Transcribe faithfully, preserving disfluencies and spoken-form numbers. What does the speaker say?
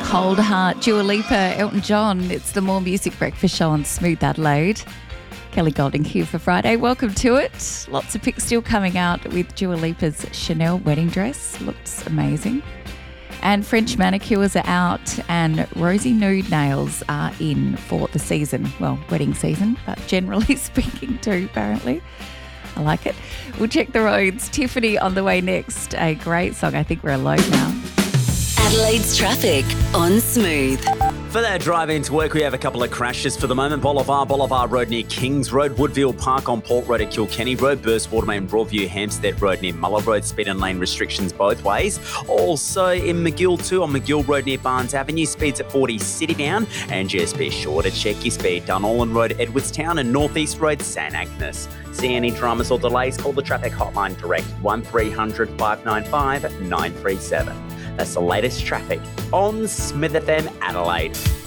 Cold Heart, Dua Lipa, Elton John. It's the More Music Breakfast Show on Smooth Adelaide. Kelly Golding here for Friday. Welcome to it. Lots of pics still coming out with Dua Lipa's Chanel wedding dress. Looks amazing. And French manicures are out and rosy nude nails are in for the season. Well, wedding season, but generally speaking too, apparently. I like it. We'll check the roads. Tiffany on the way next. A great song. I think we're alone now. Adelaide's traffic on Smooth. For that drive into work, we have a couple of crashes for the moment. Bolivar, Bolivar Road near Kings Road, Woodville Park on Port Road at Kilkenny Road, Burst Watermain, Broadview, Hampstead Road near Muller Road, speed and lane restrictions both ways. Also in McGill too, on McGill Road near Barnes Avenue, speeds at forty city bound, and just be sure to check your speed. Dunollan Road, Edwardstown, and North East Road, St Agnes. See any dramas or delays, call the traffic hotline direct one three hundred, five nine five, nine three seven. That's the latest traffic on Smith F M Adelaide.